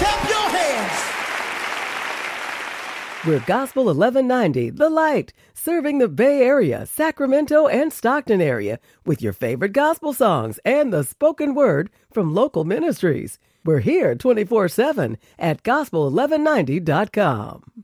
clap your hands. We're Gospel 1190, The Light, serving the Bay Area, Sacramento, and Stockton area with your favorite gospel songs and the spoken word from local ministries. We're here 24/7 at gospel1190.com.